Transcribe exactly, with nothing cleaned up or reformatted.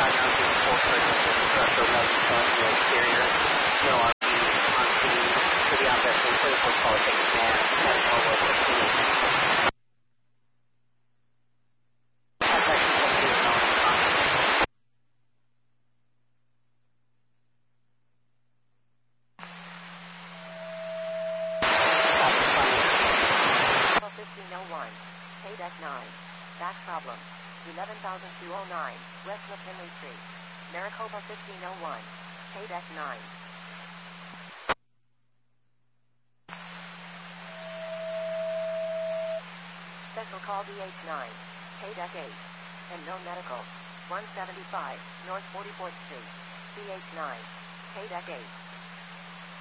Back problem. eleven thousand two hundred nine, West McKinley Street. Maricopa fifteen oh one. Paydeck nine. Special call D H nine. Paydeck eight. And no medical. one seventy-five, North forty-fourth Street. D H nine. Paydeck eight.